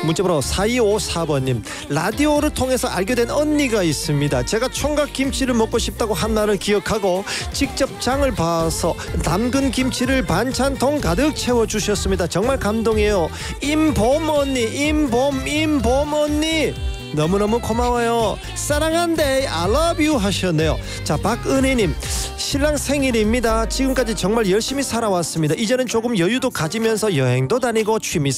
문자번호 4254번님. 라디오를 통해서 알게 된 언니가 있습니다. 제가 총각 김치를 먹고 싶다고 한 날을 기억하고 직접 장을 봐서 담근 김치를 반찬통 가득 채워주셨습니다. 정말 감동이에요. 임봄 언니, 임봄 언니, 너무너무 고마워요. 사랑한대, I love you 하셨네요. 자, 박은희님, 신랑 생일입니다. 지금까지 정말 열심히 살아왔습니다. 이제는 조금 여유도 가지면서 여행도 다니고 취미